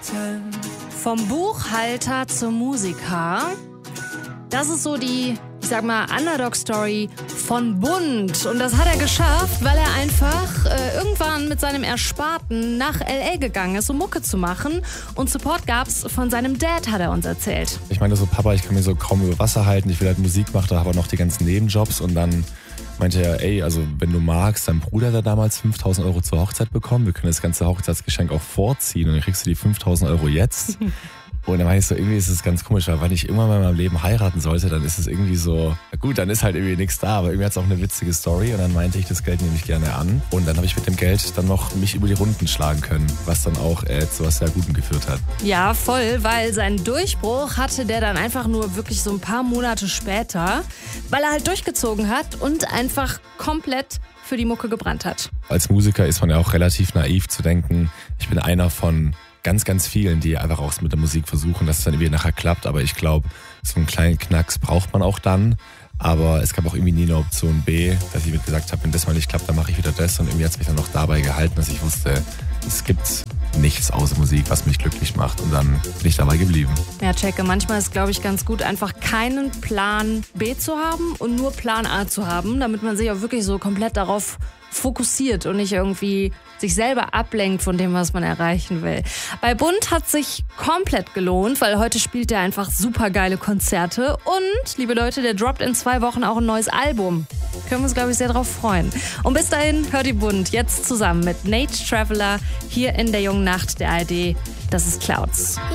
Vom Buchhalter zum Musiker. Das ist so die, ich sag mal, Underdog-Story von Bund. Und das hat er geschafft, weil er einfach irgendwann mit seinem Ersparten nach L.A. gegangen ist, um Mucke zu machen. Und Support gab's von seinem Dad, hat er uns erzählt. Ich meine so, Papa, ich kann mir so kaum über Wasser halten. Ich will halt Musik machen, da habe ich noch die ganzen Nebenjobs. Und dann meinte er, ey, also wenn du magst, dein Bruder hat damals 5.000 Euro zur Hochzeit bekommen. Wir können das ganze Hochzeitsgeschenk auch vorziehen und dann kriegst du die 5.000 Euro jetzt. Und dann war ich so, irgendwie ist es ganz komisch, weil wenn ich irgendwann mal in meinem Leben heiraten sollte, dann ist es irgendwie so, na gut, dann ist halt irgendwie nichts da, aber irgendwie hat es auch eine witzige Story und dann meinte ich, das Geld nehme ich gerne an und dann habe ich mit dem Geld dann noch mich über die Runden schlagen können, was dann auch zu was sehr Gutem geführt hat. Ja, voll, weil seinen Durchbruch hatte der dann einfach nur wirklich so ein paar Monate später, weil er halt durchgezogen hat und einfach komplett für die Mucke gebrannt hat. Als Musiker ist man ja auch relativ naiv zu denken, ich bin einer von ganz, ganz vielen, die einfach auch mit der Musik versuchen, dass es dann irgendwie nachher klappt. Aber ich glaube, so einen kleinen Knacks braucht man auch dann. Aber es gab auch irgendwie nie eine Option B, dass ich mir gesagt habe, wenn das mal nicht klappt, dann mache ich wieder das. Und irgendwie hat es mich dann noch dabei gehalten, dass ich wusste, es gibt nichts außer Musik, was mich glücklich macht. Und dann bin ich dabei geblieben. Ja, checke. Manchmal ist, glaube ich, ganz gut, einfach keinen Plan B zu haben und nur Plan A zu haben, damit man sich auch wirklich so komplett darauf fokussiert und nicht irgendwie sich selber ablenkt von dem, was man erreichen will. Bei Bund hat sich komplett gelohnt, weil heute spielt er einfach super geile Konzerte und, liebe Leute, der droppt in 2 Wochen auch ein neues Album. Können wir uns, glaube ich, sehr drauf freuen. Und bis dahin hört die Bund jetzt zusammen mit Nate Traveler hier in der jungen Nacht der ARD. Das ist Clouds.